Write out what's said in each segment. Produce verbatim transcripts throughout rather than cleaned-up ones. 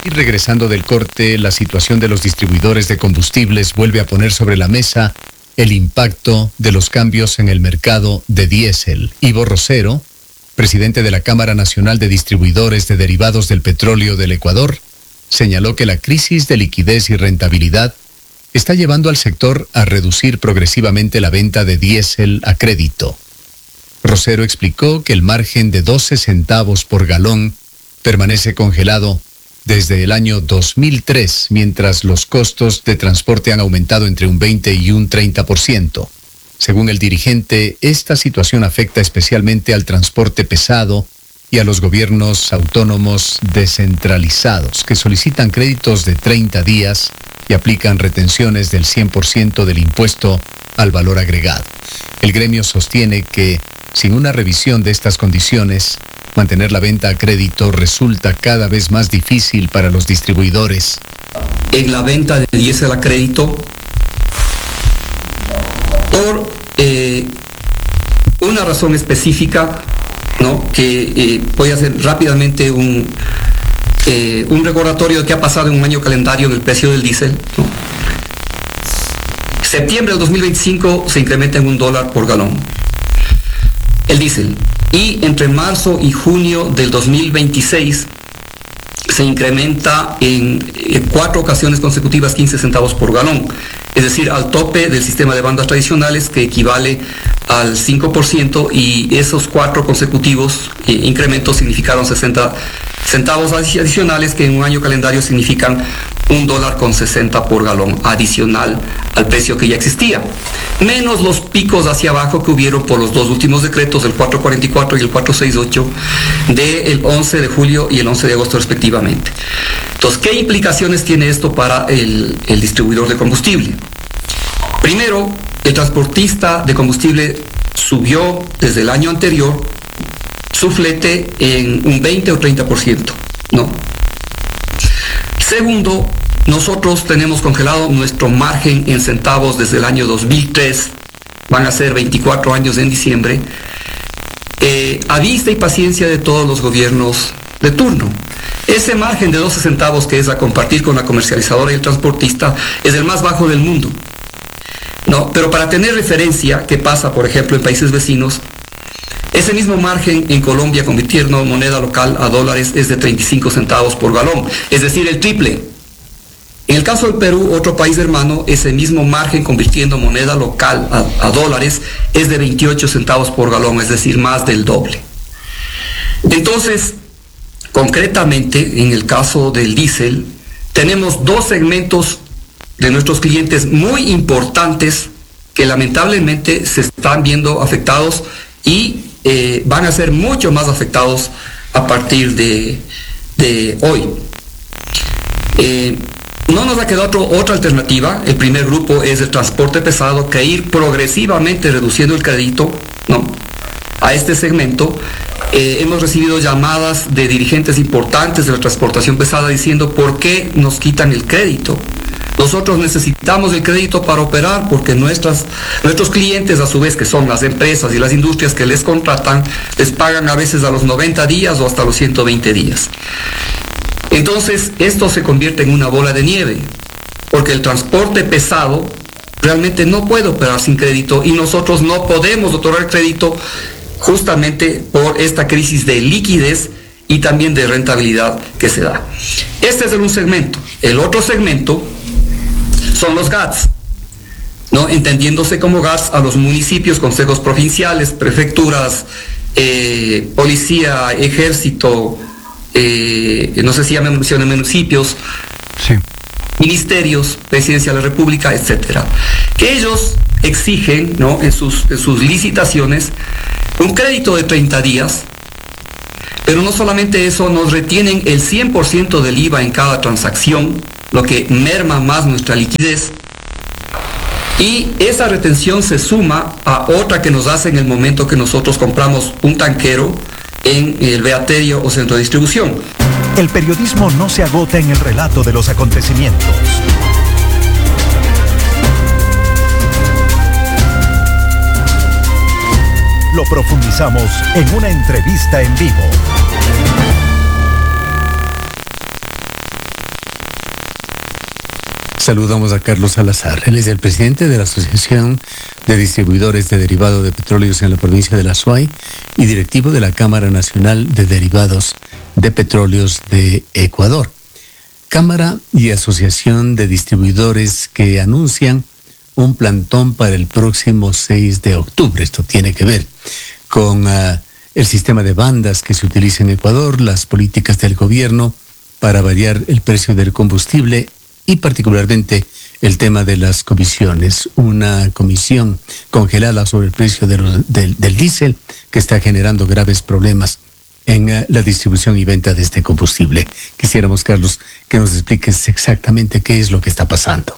Y regresando del corte, la situación de los distribuidores de combustibles vuelve a poner sobre la mesa el impacto de los cambios en el mercado de diésel. Ivo Rosero, presidente de la Cámara Nacional de Distribuidores de Derivados del Petróleo del Ecuador, señaló que la crisis de liquidez y rentabilidad está llevando al sector a reducir progresivamente la venta de diésel a crédito. Rosero explicó que el margen de doce centavos por galón permanece congelado desde el año dos mil tres, mientras los costos de transporte han aumentado entre un veinte y un treinta por ciento. Según el dirigente, esta situación afecta especialmente al transporte pesado y a los gobiernos autónomos descentralizados, que solicitan créditos de treinta días y aplican retenciones del cien por ciento del impuesto al valor agregado. El gremio sostiene que, sin una revisión de estas condiciones, mantener la venta a crédito resulta cada vez más difícil para los distribuidores. En la venta de diésel a crédito, por eh, una razón específica, ¿no? que eh, voy a hacer rápidamente un, eh, un recordatorio de qué ha pasado en un año calendario en el precio del diésel, ¿no? Septiembre del dos mil veinticinco se incrementa en un dólar por galón el diésel, y entre marzo y junio del dos mil veintiséis se incrementa en eh, cuatro ocasiones consecutivas quince centavos por galón, es decir, al tope del sistema de bandas tradicionales, que equivale al cinco por ciento, y esos cuatro consecutivos eh, incrementos significaron sesenta centavos adicionales, que en un año calendario significan un dólar con sesenta por galón adicional al precio que ya existía, menos los picos hacia abajo que hubieron por los dos últimos decretos, el cuatrocientos cuarenta y cuatro y el cuatrocientos sesenta y ocho, del once de julio y el once de agosto respectivamente. Entonces, ¿qué implicaciones tiene esto para el, el distribuidor de combustible? Primero, el transportista de combustible subió desde el año anterior su flete en un veinte o treinta por ciento, ¿no? Segundo, nosotros tenemos congelado nuestro margen en centavos desde el año dos mil tres, van a ser veinticuatro años en diciembre, eh, a vista y paciencia de todos los gobiernos de turno. Ese margen de doce centavos que es a compartir con la comercializadora y el transportista es el más bajo del mundo, ¿no? Pero para tener referencia, ¿qué pasa, por ejemplo, en países vecinos? Ese mismo margen en Colombia, convirtiendo moneda local a dólares, es de treinta y cinco centavos por galón, es decir, el triple. En el caso del Perú, otro país hermano, ese mismo margen convirtiendo moneda local a, a dólares es de veintiocho centavos por galón, es decir, más del doble. Entonces, concretamente, en el caso del diésel, tenemos dos segmentos de nuestros clientes muy importantes que lamentablemente se están viendo afectados y eh, van a ser mucho más afectados a partir de, de hoy. Eh, no nos ha quedado otro, otra alternativa. El primer grupo es el transporte pesado, que ir progresivamente reduciendo el crédito, ¿no?, a este segmento. Eh, hemos recibido llamadas de dirigentes importantes de la transportación pesada diciendo: ¿por qué nos quitan el crédito? Nosotros necesitamos el crédito para operar, porque nuestras, nuestros clientes, a su vez, que son las empresas y las industrias que les contratan, les pagan a veces a los noventa días o hasta los ciento veinte días. Entonces, esto se convierte en una bola de nieve, porque el transporte pesado realmente no puede operar sin crédito, y nosotros no podemos otorgar crédito justamente por esta crisis de liquidez y también de rentabilidad que se da. Este es el un segmento. El otro segmento son los G A Ts, ¿no?, entendiéndose como G A Ts a los municipios, consejos provinciales, prefecturas, eh, policía, ejército, eh, no sé si ya me mencioné municipios, sí, ministerios, presidencia de la República, etcétera, que ellos exigen, ¿no?, en sus, en sus licitaciones un crédito de treinta días, pero no solamente eso, nos retienen el cien por ciento del I V A en cada transacción, lo que merma más nuestra liquidez, y esa retención se suma a otra que nos hace en el momento que nosotros compramos un tanquero en el beaterio o centro de distribución. El periodismo no se agota en el relato de los acontecimientos. Lo profundizamos en una entrevista en vivo. Saludamos a Carlos Salazar. Él es el presidente de la Asociación de Distribuidores de Derivados de Petróleos en la provincia de La Suay y directivo de la Cámara Nacional de Derivados de Petróleos de Ecuador. Cámara y Asociación de Distribuidores que anuncian un plantón para el próximo seis de octubre. Esto tiene que ver con uh, el sistema de bandas que se utiliza en Ecuador, las políticas del gobierno para variar el precio del combustible y particularmente el tema de las comisiones. Una comisión congelada sobre el precio de los, del, del diésel que está generando graves problemas en uh, la distribución y venta de este combustible. Quisiéramos, Carlos, que nos expliques exactamente qué es lo que está pasando.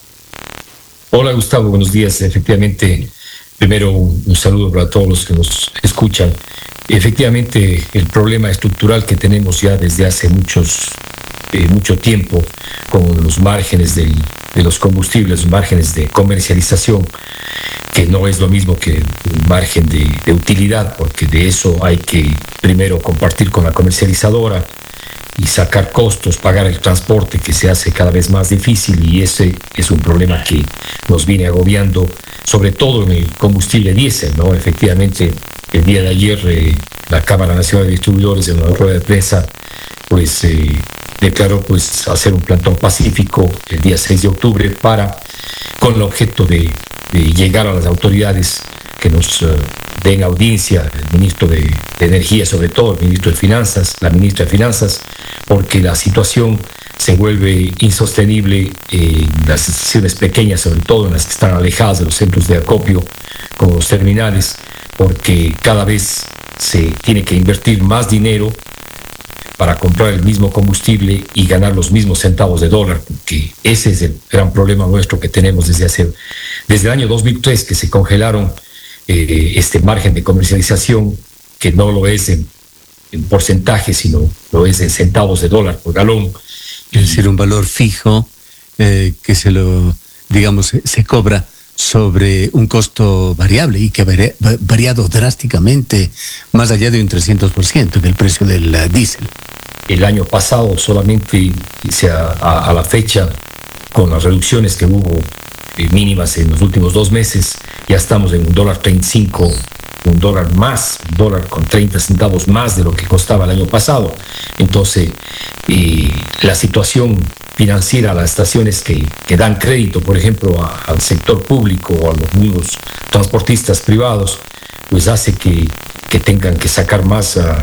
Hola, Gustavo, buenos días. Efectivamente, primero un, un saludo para todos los que nos escuchan. Efectivamente, el problema estructural que tenemos ya desde hace muchos Eh, mucho tiempo con los márgenes del, de los combustibles, los márgenes de comercialización, que no es lo mismo que un margen de, de utilidad, porque de eso hay que primero compartir con la comercializadora y sacar costos, pagar el transporte, que se hace cada vez más difícil, y ese es un problema que nos viene agobiando, sobre todo en el combustible diésel, ¿no? Efectivamente, el día de ayer eh, la Cámara Nacional de Distribuidores, en una rueda de prensa, pues eh, declaró pues hacer un plantón pacífico el día seis de octubre para, con el objeto de, de llegar a las autoridades que nos uh, den audiencia, el ministro de, de Energía sobre todo, el ministro de Finanzas, la ministra de Finanzas, porque la situación se vuelve insostenible en las estaciones pequeñas, sobre todo en las que están alejadas de los centros de acopio, como los terminales, porque cada vez se tiene que invertir más dinero para comprar el mismo combustible y ganar los mismos centavos de dólar, porque ese es el gran problema nuestro que tenemos desde hace, desde el año dos mil tres, que se congelaron eh, este margen de comercialización, que no lo es en, en porcentaje, sino lo es en centavos de dólar por galón. Es decir, un valor fijo eh, que se lo, digamos, se, se cobra sobre un costo variable y que ha variado drásticamente, más allá de un trescientos por ciento en el precio del uh, diésel. El año pasado solamente, se a, a, a la fecha, con las reducciones que hubo eh, mínimas en los últimos dos meses, ya estamos en un dólar treinta y cinco, un dólar más, un dólar con treinta centavos más de lo que costaba el año pasado. Entonces, eh, la situación financiera a las estaciones que, que dan crédito, por ejemplo, a, al sector público o a los mismos transportistas privados, pues hace que, que tengan que sacar más uh,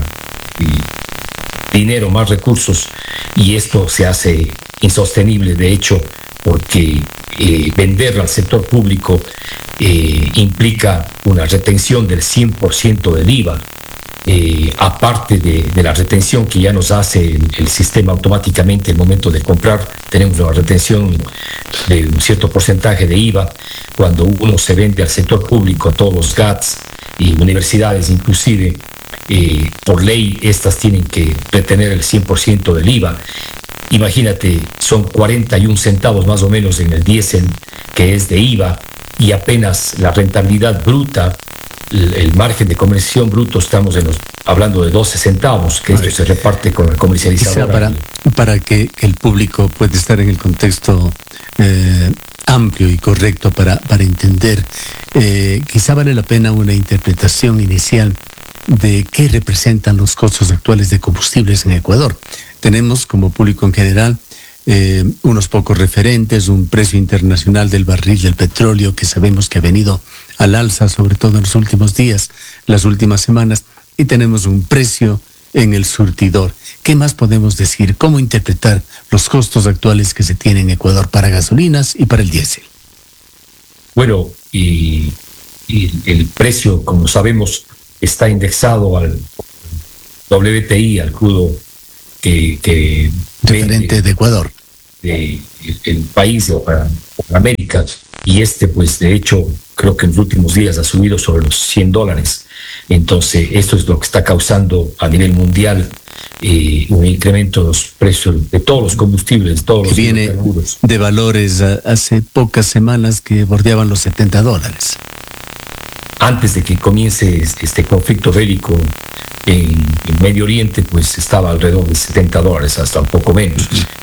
dinero, más recursos, y esto se hace insostenible, de hecho, porque eh, vender al sector público eh, implica una retención del cien por ciento del I V A. Eh, aparte de, de la retención que ya nos hace el, el sistema automáticamente en el momento de comprar, tenemos una retención de un cierto porcentaje de I V A cuando uno se vende al sector público, a todos los G A Ts y universidades inclusive, eh, por ley estas tienen que retener el cien por ciento del I V A. Imagínate, son cuarenta y un centavos más o menos en el diésel que es de I V A, y apenas la rentabilidad bruta, el margen de comercialización bruto, estamos en los, hablando de doce centavos, que esto se reparte con el comercializador. Para, para que el público pueda estar en el contexto eh, amplio y correcto para, para entender, eh, quizá vale la pena una interpretación inicial de qué representan los costos actuales de combustibles en Ecuador. Tenemos como público en general Eh, unos pocos referentes, un precio internacional del barril del petróleo que sabemos que ha venido al alza, sobre todo en los últimos días, las últimas semanas, y tenemos un precio en el surtidor. ¿Qué más podemos decir? ¿Cómo interpretar los costos actuales que se tienen en Ecuador para gasolinas y para el diésel? Bueno, y, y el precio, como sabemos, está indexado al W T I, al crudo que, que referente de Ecuador, de el, el país o para, para América, y este pues de hecho creo que en los últimos días ha subido sobre los cien dólares. Entonces esto es lo que está causando a nivel mundial eh, un incremento de los precios de todos los combustibles, todos que los viene hidrocarburos. De valores uh, hace pocas semanas que bordeaban los setenta dólares. Antes de que comience este conflicto bélico en, en Medio Oriente, pues estaba alrededor de setenta dólares, hasta un poco menos.